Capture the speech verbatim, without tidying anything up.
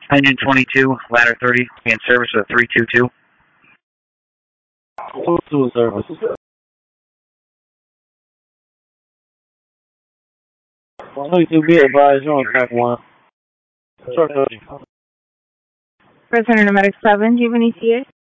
Engine twenty-two, ladder thirty, in service with three two two. two two service. twenty-two, be advised, you're on track one. Truck thirty. Prisoner Nomadic seven, do you have an E T A?